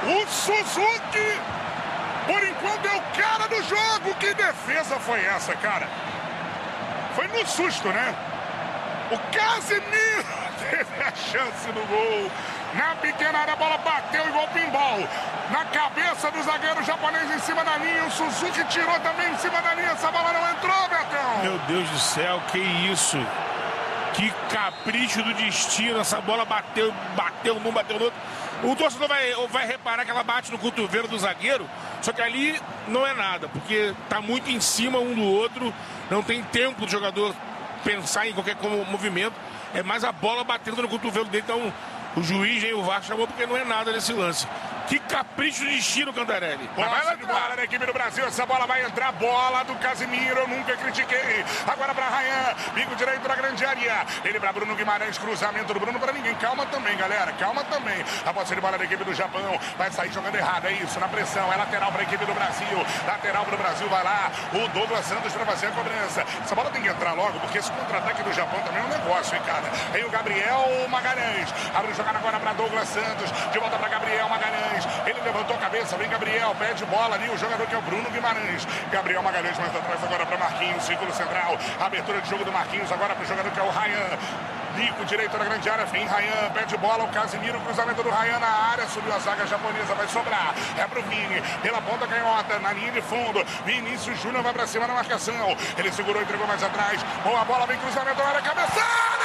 O Suzuki, por enquanto, é o cara do jogo. Que defesa foi essa, cara? Foi no susto, né? O Casemiro teve a chance do gol. Na pequena área, a bola bateu igual pinball. Na cabeça do zagueiro japonês em cima da linha. O Suzuki tirou também em cima da linha. Essa bola não entrou, Betão. Meu Deus do céu, que isso? Que capricho do destino. Essa bola bateu num, bateu no outro. O torcedor vai reparar que ela bate no cotovelo do zagueiro. Só que ali não é nada, porque tá muito em cima um do outro. Não tem tempo do jogador pensar em qualquer movimento. É mais a bola batendo no cotovelo dele. Então o juiz e o VAR chamou porque não é nada nesse lance. Que capricho de destino, Cantarelli. Posse de bola da equipe do Brasil. Essa bola vai entrar. Bola do Casemiro. Eu nunca critiquei. Agora para Ryan. Bico direito da grande área. Ele para Bruno Guimarães. Cruzamento do Bruno para ninguém. Calma também, galera. Calma também. A posse de bola da equipe do Japão. Vai sair jogando errado. É isso. Na pressão. É lateral para a equipe do Brasil. Lateral para o Brasil. Vai lá. O Douglas Santos para fazer a cobrança. Essa bola tem que entrar logo, porque esse contra-ataque do Japão também é um negócio, hein, cara. Tem o Gabriel Magalhães. Abre jogada agora para Douglas Santos. De volta para Gabriel Magalhães. Ele levantou a cabeça, vem Gabriel, pede bola ali, o jogador que é o Bruno Guimarães. Gabriel Magalhães mais atrás agora para Marquinhos, círculo central. Abertura de jogo do Marquinhos agora para o jogador que é o Ryan. Nico, direito da grande área, vem Ryan, pede bola, o Casemiro, cruzamento do Ryan na área, subiu a zaga japonesa, vai sobrar. É pro Vini, pela ponta canhota, na linha de fundo. Vinícius Júnior vai para cima na marcação. Ele segurou, entregou mais atrás. Boa bola, vem cruzamento na área, cabeçada!